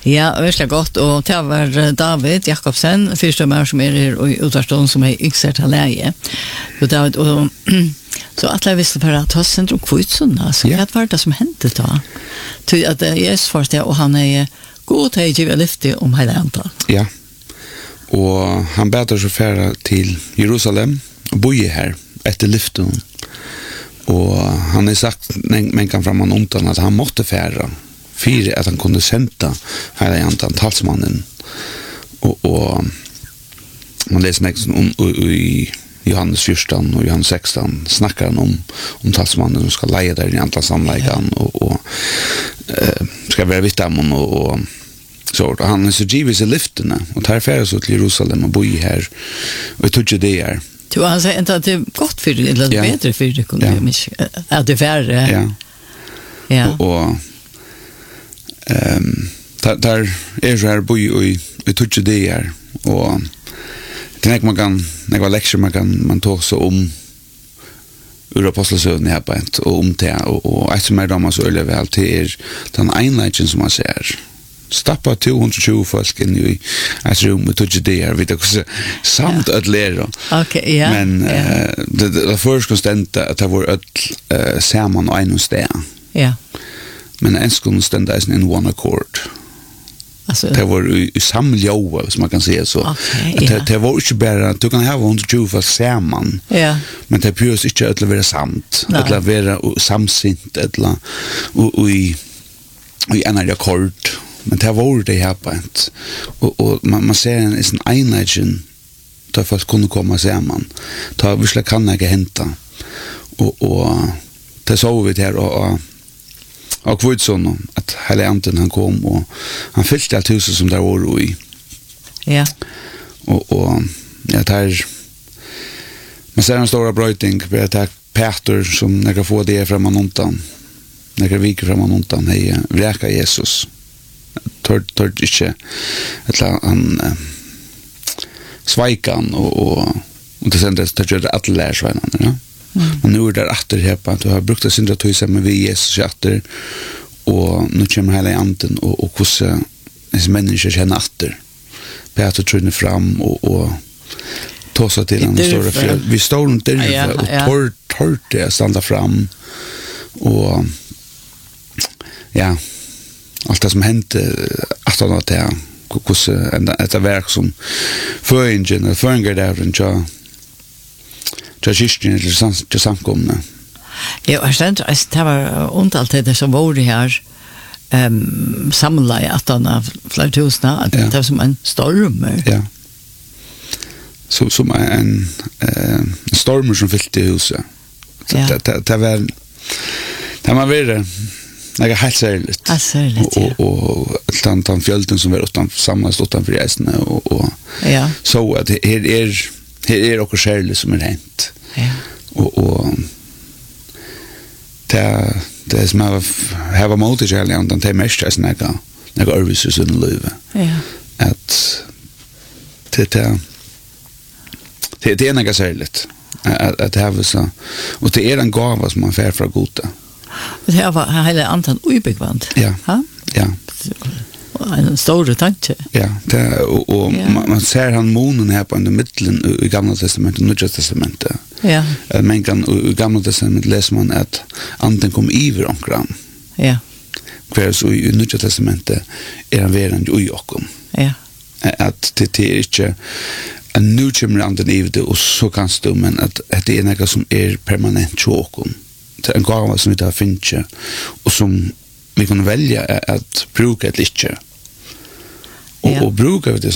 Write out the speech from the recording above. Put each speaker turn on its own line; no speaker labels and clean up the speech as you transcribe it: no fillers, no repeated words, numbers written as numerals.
Ja, verkligen gott. Och det var David Jakobsen, fyrströmmar som här i Utvarstånd som yngst till läge. Så David, och så att jag visste för att ha centrum kvitsarna. Så vad var det som hände då? Till att Jesus först och han god att ge lyfte om hela antal.
Ja. Och han bättre så färra till Jerusalem och bo här efter lyften. Och han har sagt men kan fram ontan att han måste färra för att han kunde sända hela antal talsmannen. Och man läser nästan i Johannes 14 och Johannes 16 snackar han om talsmannen som ska leja där i antal samläggan och ska vara vitt dem och så han är så givis i lyfterna och tar färd så till Jerusalem och bo här och tog det här.
Du han säger inte att det är gott för det eller bättre för det kunde jag inte att det värre. Ja.
Och där är så här bo i tog det här och tänk man kan några lektioner man tog så om ur apostlesöden här på ett och om det och ett som är damas öle väl till den einleiten som man ser stappa 220 folk in i ett rum med tog det här vid också samt att lära.
Okej, ja.
Men det först konstant att det var ett samman och en sted. Ja. Men en konstant är in one accord. Alltså det var i samljå som man kan säga så. Det var inte bara du kan ha 120 för samman. Ja. Men det behövs inte att vara samt, att vara samsint eller i en akkord. Men det var det här på ett. Och man ser en sån einleiten där folk kunde komma samman. Ta visst kan jag hämta. Och det såg vi där och Kvitsson att hela anten han kom och han fyllde allt huset som där var i. Ja. Och ja, där man ser en stora brötning på att Peter som när få det fram ontan. När viker fram ontan hej vräka Jesus. Tord inte att han svajkan och det sändes att göra att lära sig ja. Men nu är det åter här på att du har brukt det syndra tog med vi Jesus åter och nu kommer hela anten och hur människor känner åter. Peter tror fram och tar sig till en stora fjäll. Vi står inte där och tar det stanna fram och ja allt det som hände att han att det hur ett verk som föringen och föringar där och Traditionen eller samkomna.
Ja, jag tänkte att det var ontalt det som var det här sammanlagt att han av flera tusen att det var som en storm.
Ja. Så som en storm som fyllde huset. Det var vidare något helt särskilt. Och den fjölden som var samlas utanför gästerna och så att det är också kärlek som är hänt. Ja. Och det är som här var mot kärlek och det är mest att några örvis i livet. Ja. Att det är något kärlek att det var så och det är en gåva som man får från Gota.
Det här var hela antan obekvämt.
Ja. Ja.
En stor tanke.
Ja, och man ser han månen här på den mitten i Gamla testamentet och Nya testamentet. Ja. Men kan i Gamla testamentet läser man att anden kom iver omkring. Ja. Kvärs i Nya testamentet är han verande i okom. Ja. Att det är inte en nu kommer anden iver och så kan stå men att det är något som är permanent i okom. Det är en gåva som vi tar finche och som vi kan välja att bruka ett litet och bruka det